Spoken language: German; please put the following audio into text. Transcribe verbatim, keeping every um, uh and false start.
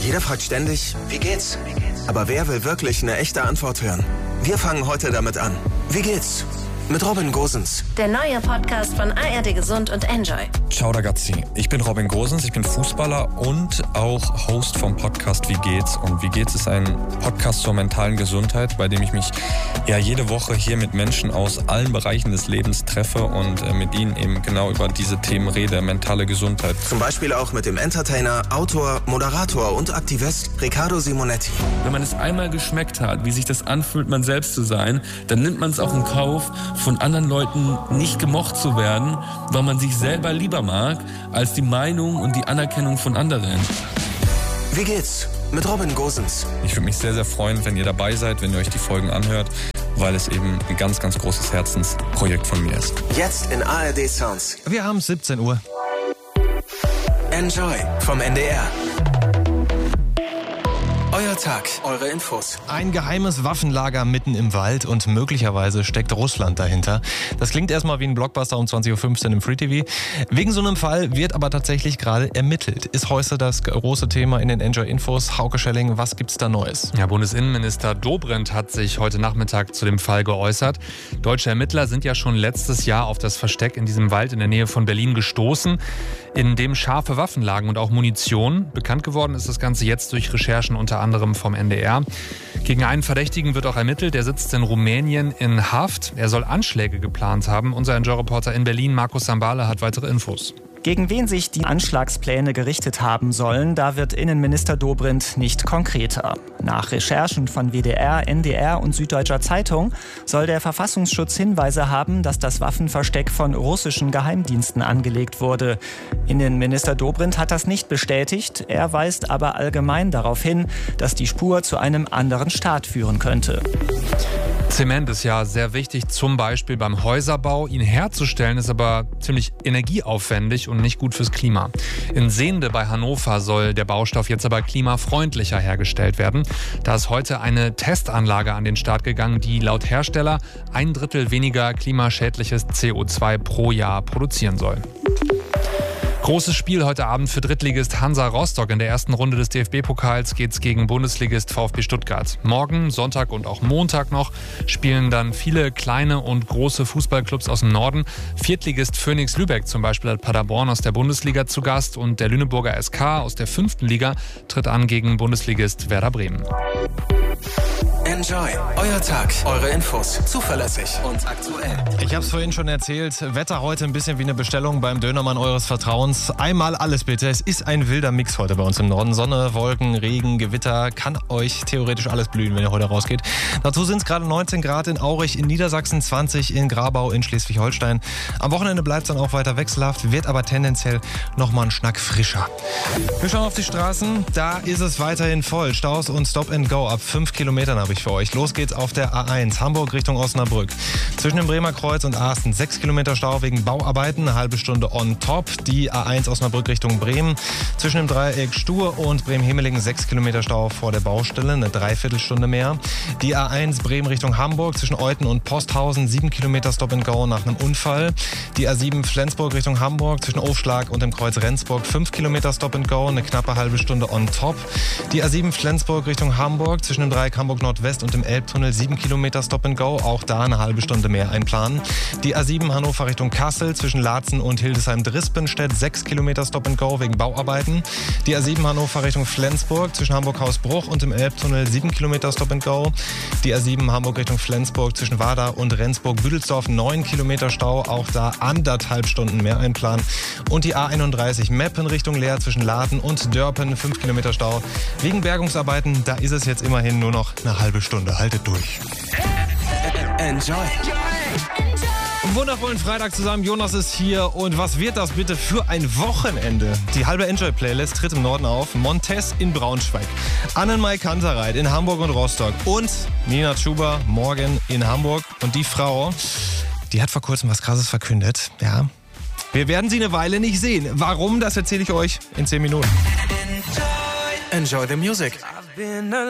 Jeder fragt ständig, wie geht's? Aber wer will wirklich eine echte Antwort hören? Wir fangen heute damit an. Wie geht's? Mit Robin Gosens. Der neue Podcast von A R D Gesund und Enjoy. Ciao ragazzi, ich bin Robin Gosens, ich bin Fußballer und auch Host vom Podcast Wie geht's? Und Wie geht's ist ein Podcast zur mentalen Gesundheit, bei dem ich mich ja jede Woche hier mit Menschen aus allen Bereichen des Lebens treffe und äh, mit ihnen eben genau über diese Themen rede, mentale Gesundheit. Zum Beispiel auch mit dem Entertainer, Autor, Moderator und Aktivist Riccardo Simonetti. Wenn man es einmal geschmeckt hat, wie sich das anfühlt, man selbst zu sein, dann nimmt man es auch in Kauf, von anderen Leuten nicht gemocht zu werden, weil man sich selber lieber mag, als die Meinung und die Anerkennung von anderen. Wie geht's? Mit Robin Gosens. Ich würde mich sehr, sehr freuen, wenn ihr dabei seid, wenn ihr euch die Folgen anhört, weil es eben ein ganz, ganz großes Herzensprojekt von mir ist. Jetzt in A R D Sounds. Wir haben siebzehn Uhr. Enjoy vom N D R. Euer Tag, eure Infos. Ein geheimes Waffenlager mitten im Wald und möglicherweise steckt Russland dahinter. Das klingt erstmal wie ein Blockbuster um zwanzig Uhr fünfzehn im Free T V. Wegen so einem Fall wird aber tatsächlich gerade ermittelt. Ist heute das große Thema in den Enjoy-Infos. Hauke Schelling, was gibt's da Neues? Ja, Bundesinnenminister Dobrindt hat sich heute Nachmittag zu dem Fall geäußert. Deutsche Ermittler sind ja schon letztes Jahr auf das Versteck in diesem Wald in der Nähe von Berlin gestoßen, in dem scharfe Waffen lagen und auch Munition. Bekannt geworden ist das Ganze jetzt durch Recherchen unter anderem vom N D R. Gegen einen Verdächtigen wird auch ermittelt. Der sitzt in Rumänien in Haft. Er soll Anschläge geplant haben. Unser Enjoy-Reporter in Berlin, Markus Sambale, hat weitere Infos. Gegen wen sich die Anschlagspläne gerichtet haben sollen, da wird Innenminister Dobrindt nicht konkreter. Nach Recherchen von W D R, N D R und Süddeutscher Zeitung soll der Verfassungsschutz Hinweise haben, dass das Waffenversteck von russischen Geheimdiensten angelegt wurde. Innenminister Dobrindt hat das nicht bestätigt. Er weist aber allgemein darauf hin, dass die Spur zu einem anderen Staat führen könnte. Zement ist ja sehr wichtig, zum Beispiel beim Häuserbau. Ihn herzustellen ist aber ziemlich energieaufwendig und nicht gut fürs Klima. In Sehnde bei Hannover soll der Baustoff jetzt aber klimafreundlicher hergestellt werden. Da ist heute eine Testanlage an den Start gegangen, die laut Hersteller ein Drittel weniger klimaschädliches C O zwei pro Jahr produzieren soll. Großes Spiel heute Abend für Drittligist Hansa Rostock. In der ersten Runde des D F B-Pokals geht es gegen Bundesligist VfB Stuttgart. Morgen, Sonntag und auch Montag noch spielen dann viele kleine und große Fußballclubs aus dem Norden. Viertligist Phoenix Lübeck zum Beispiel hat Paderborn aus der Bundesliga zu Gast und der Lüneburger S K aus der fünften Liga tritt an gegen Bundesligist Werder Bremen. Enjoy, euer Tag, eure Infos, zuverlässig und aktuell. Ich habe es vorhin schon erzählt, Wetter heute ein bisschen wie eine Bestellung beim Dönermann eures Vertrauens. Einmal alles bitte, es ist ein wilder Mix heute bei uns im Norden. Sonne, Wolken, Regen, Gewitter, kann euch theoretisch alles blühen, wenn ihr heute rausgeht. Dazu sind es gerade neunzehn Grad in Aurich, in Niedersachsen, zwanzig in Grabau, in Schleswig-Holstein. Am Wochenende bleibt es dann auch weiter wechselhaft, wird aber tendenziell nochmal einen Schnack frischer. Wir schauen auf die Straßen, da ist es weiterhin voll. Staus und Stop and Go ab fünf Kilometern habe ich für euch. Los geht's auf der A eins, Hamburg Richtung Osnabrück. Zwischen dem Bremer Kreuz und Asten sechs Kilometer Stau wegen Bauarbeiten, eine halbe Stunde on top. Die A eins Osnabrück Richtung Bremen. Zwischen dem Dreieck Stur und Bremen-Hemelingen sechs Kilometer Stau vor der Baustelle, eine Dreiviertelstunde mehr. Die A eins Bremen Richtung Hamburg zwischen Euten und Posthausen sieben Kilometer Stop and Go nach einem Unfall. Die A sieben Flensburg Richtung Hamburg zwischen Aufschlag und dem Kreuz Rendsburg fünf Kilometer Stop and Go, eine knappe halbe Stunde on top. Die A sieben Flensburg Richtung Hamburg zwischen dem Dreieck Hamburg Nordwest und dem Elbtunnel sieben Kilometer Stop and Go, auch da eine halbe Stunde mehr einplanen. Die A sieben Hannover Richtung Kassel zwischen Laatzen und Hildesheim-Drispenstedt sechs Kilometer Stop and Go wegen Bauarbeiten. Die A sieben Hannover Richtung Flensburg zwischen Hamburg-Hausbruch und dem Elbtunnel sieben Kilometer Stop and Go. Die A sieben Hamburg Richtung Flensburg zwischen Wada und Rendsburg-Büdelsdorf neun Kilometer Stau, auch da anderthalb Stunden mehr einplanen. Und die A einunddreißig Meppen Richtung Leer zwischen Laden und Dörpen fünf Kilometer Stau. Wegen Bergungsarbeiten, da ist es jetzt immerhin nur noch eine halbe Stunde. Haltet durch. Enjoy. Wundervollen Freitag zusammen, Jonas ist hier und was wird das bitte für ein Wochenende? Die halbe Enjoy-Playlist tritt im Norden auf, Montes in Braunschweig, Annenmai Kantereit in Hamburg und Rostock und Nina Chuba morgen in Hamburg. Und die Frau, die hat vor kurzem was Krasses verkündet, ja. Wir werden sie eine Weile nicht sehen. Warum, das erzähle ich euch in zehn Minuten. Enjoy the music.